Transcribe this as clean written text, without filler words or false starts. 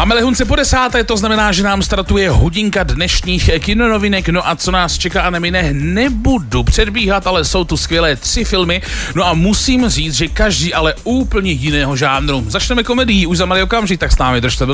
Máme lehunce po 10, to znamená, že nám startuje hodinka dnešních kinonovinek, no a co nás čeká a nemine, nebudu předbíhat, ale jsou tu skvělé 3 filmy, no a musím říct, že každý ale úplně jiného žánru. Začneme komedií už za malý okamžik, tak s námi držte